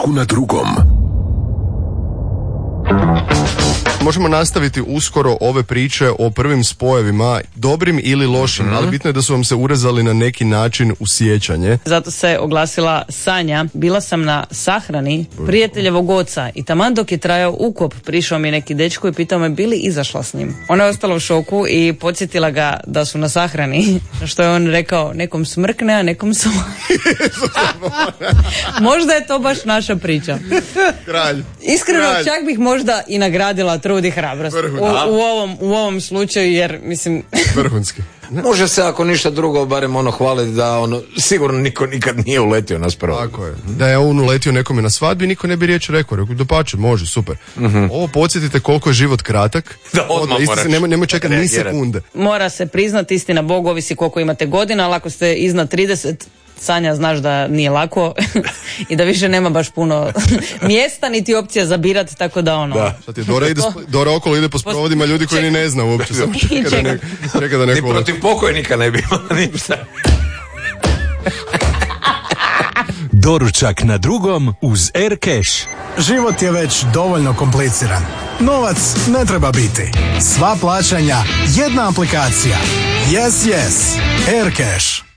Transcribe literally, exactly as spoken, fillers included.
na drugom. Možemo nastaviti uskoro ove priče o prvim spojevima, dobrim ili lošim, mm-hmm. ali bitno je da su vam se urezali na neki način u sjećanje. Zato se oglasila Sanja. Bila sam na sahrani prijateljevog oca i taman dok je trajao ukop, prišao mi je neki dečko i pitao me bi li izašla s njim. Ona je ostala u šoku i podsjetila ga da su na sahrani, što je on rekao, nekom smrkne, a nekom su... Možda je to baš naša priča. Kralj. Iskreno, Kralj. čak bih možda i nagradila trud i hrabrost u, u, ovom, u ovom slučaju, jer mislim... Vrhunski. Može se, ako ništa drugo, barem ono hvaliti da ono, sigurno niko nikad nije uletio nas prvo. Tako je. Da je on uletio nekome na svadbi, niko ne bi riječ rekao. Rekao, dopače, može, super. Mm-hmm. Ovo podsjetite koliko je život kratak. Da, odmah moraš. Nemoj, nemoj čekati ni sekunde. Mora se priznati, istina, Bog ovisi koliko imate godina, ali ako ste iznad trideset, Sanja, znaš da nije lako i da više nema baš puno mjesta niti opcija za birati, tako da ono... Da. Sad je Dora, ide, Dora okolo ide po sprovodima ljudi koji ni ne zna uopće. Samo čeka da, ne, čeka da neko... Ni protiv pokojnika ne bi imala ništa. Doručak na drugom uz Aircash. Život je već dovoljno kompliciran. Novac ne treba biti. Sva plaćanja, jedna aplikacija. Yes, yes. Aircash.